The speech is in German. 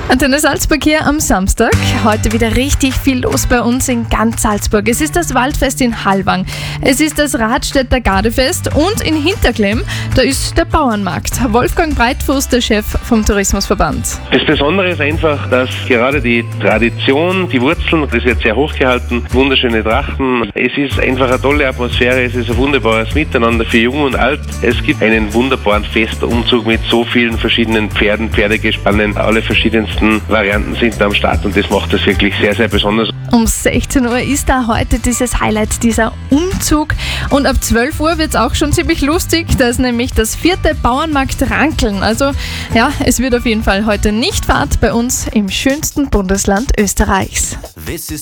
Antenne Salzburg hier am Samstag. Heute wieder richtig viel los bei uns in ganz Salzburg. Es ist das Waldfest in Hallwang, es ist das Radstädter Gardefest und in Hinterklemm, da ist der Bauernmarkt. Wolfgang Breitfuß, der Chef vom Tourismusverband. Das Besondere ist einfach, dass gerade die Tradition, die Wurzeln, das wird sehr hochgehalten, wunderschöne Trachten. Es ist einfach eine tolle Atmosphäre, es ist ein wunderbares Miteinander für Jung und Alt. Es gibt einen wunderbaren Festumzug mit so vielen verschiedenen Pferden, Pferdegespannen, alle verschiedensten Varianten sind da am Start und das macht das wirklich sehr, sehr besonders. Um 16 Uhr ist da heute dieses Highlight, dieser Umzug. Und ab 12 Uhr wird es auch schon ziemlich lustig. Da ist nämlich das 4. Bauernmarkt Rankeln. Also ja, es wird auf jeden Fall heute nicht fad bei uns im schönsten Bundesland Österreichs.